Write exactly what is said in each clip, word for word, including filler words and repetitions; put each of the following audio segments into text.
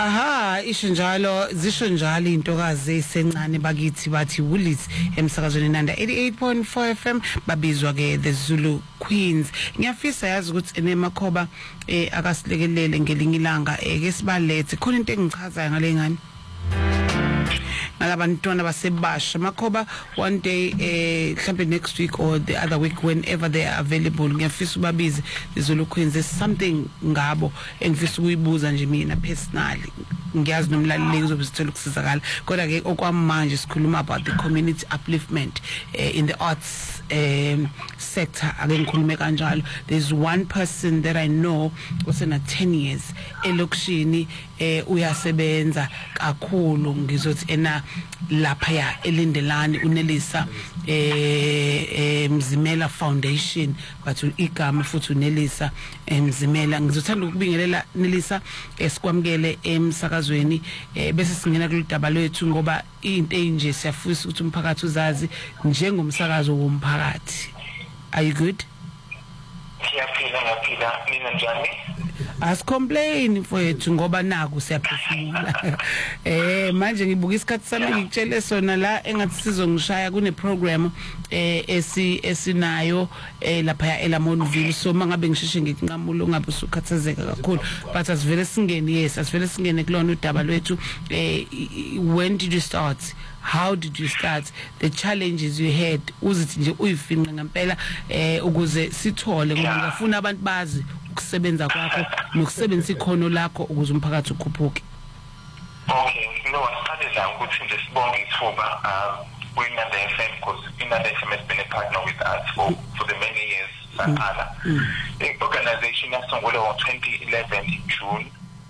Aha, isho njalo zisho njalo intokazi esencane bakithi bathi Woolies emsakazweni Nanda eighty-eight point four F M babizwa ke the Zulu Queens. Ngiyafisa yazi ukuthi ene Makhoba eh akasilekelele ngelinye ilanga eh ke sibalethe khona into engichazayo ngale ngane. Nalabantwana basebasha Makhoba one day eh mhlambe next week or the other week whenever they are available ngiyafisa ubabize the Zulu Queens. There's something ngabo engifisa ukuyibuza nje mina personally ngiyazi nomlaleli uzobisithola ukusizakala kodwa ke okwamanje sikhuluma about the community upliftment uh, in the arts um, sector. Ake ngikhulume kanjalo. There's one person that I know osena ten years elokishini eh uyasebenza kakhulu ngizothi ena lapha ya elindelani uNelisa eh Mzimela Foundation bathu igama futhi uNelisa Mzimela. Ngizothanda ukubingelela Nelisa esikwamukele emsakazweni eh bese singena kuludaba lwethu ngoba into enje siyafisa ukuthi umphakathi uzazi njengomsakazo womphakathi. Are you good? Siyaphila ngaphila mina njani? As complain mfowethu ngoba naku siyaphefumula. Eh manje ngibuka isikhathi sami ngikutshele sona la engathi sizongishaya kune program eh esi esinayo eh lapha ya eLamontville. So mangabe ngisheshe ngiqhamulo ngabe usukhathazeka kakhulu but asivele singene yes asivele singene kulona udaba lwethu. Eh when did you start? How did you start? The challenges you had uzithi nje uyifinqa ngempela eh ukuze sithole ngoba ngiyafuna abantu bazi ukusebenza kwakho nokusebenzisa ikhono lakho ukuze umphakathi ukhuphuke. Okay, you know what started that ukuthi nje sibonge ithuba um when Nanda F M because Nanda F M has been a partner with us for for the many years saqala. The organization yasungulwa ngo twenty eleven in June.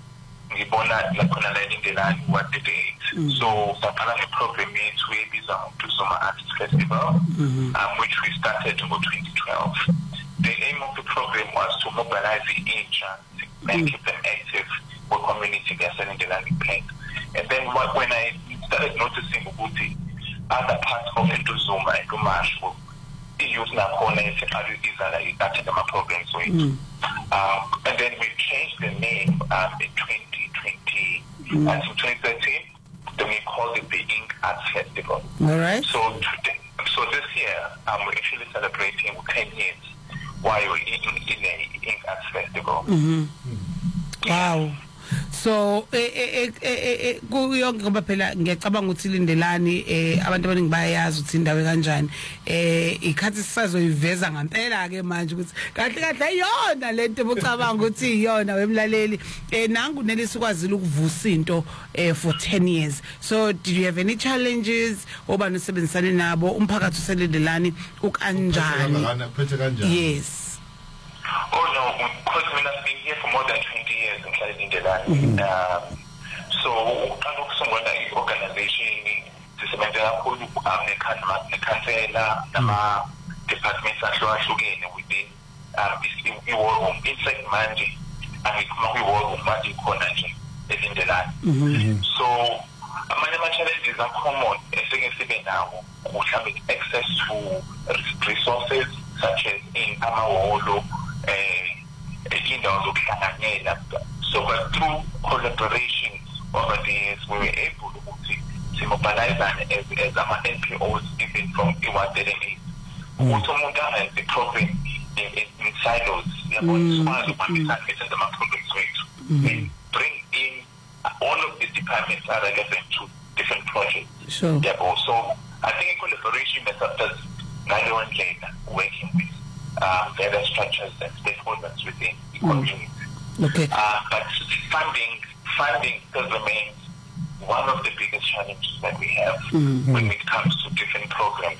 Ngibona lakhona la Lindelani what did it. So saqala ne program yethu ebizwa ngoTuzuma Arts Festival um which we started in twenty twelve. The aim of the program was to mobilize the incha and keep them active for community they're selling the land paint. And then what, when I started noticing Ubuti, other parts of Ntuzuma and Umashu, the youth now call it Izala, that's in my program. So it, mm. um, and then we changed the name um, in twenty twenty, mm. and in twenty thirteen, then we called it the Ink Arts Festival. All right. So today, so this year, um, we're actually celebrating ten years. While you're in, in a Ink Arts Festival. Mm-hmm. Wow. So eh eh eh kuyonke ngoba phela ngiyacabanga ukuthi Lindelani eh abantu abaningi bayayazi ukuthi indawo kanjani eh ikhathi sisazoyiveza ngempela ke manje ukuthi kahle kahle iyona lento bucabanga ukuthi iyona wemlaleli eh nangu Nelisa ukwazile ukuvusa into eh for ten years. So did you have any challenges oba nosebenzisane nabo umphakathi useLindelani ukanjani? Yes. Oh no, because we have been here for more than twenty years in Lindelani. Mm-hmm. Um, so ukusungula i-organization sisebenza kakhulu nekhansela nama departments ahlukahlukene within um i-war room inside manje and i-war room manje khona nje eLindelani. So amanye ama-challenges are common esike sibe nawo mhlawumbe access to resources such as in amahholo eh indawo zokuhlanganyela. So but through collaboration over the years we were able to mobilize as as ama-N P Os even from Iwadeleni ukuthi umuntu angenze the program in, in silos yabona sikwazi ukubambisana ngesenza ama-programs wethu and bring in all of the departments are relevant to different projects. Sure. Yeah, so I think a collaboration method does ngaleyo ndlela working with um, various structures and stakeholders within the community. Okay. Uh, but funding, funding still remains one of the biggest challenges that we have mm-hmm. when it comes to different programs